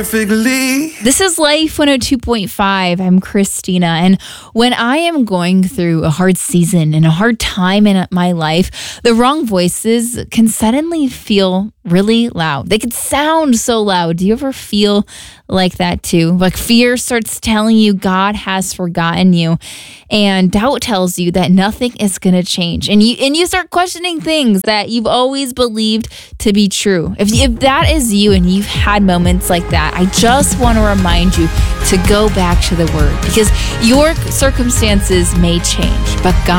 perfectly. This is Life 102.5. I'm Christina. And when I am going through a hard season and a hard time in my life, the wrong voices can suddenly feel really loud. They can sound so loud. Do you ever feel like that too? Like fear starts telling you God has forgotten you, and doubt tells you that nothing is going to change. And you start questioning things that you've always believed to be true. If that is you and you've had moments like that, I just want to remind you to go back to the Word, because your circumstances may change, but God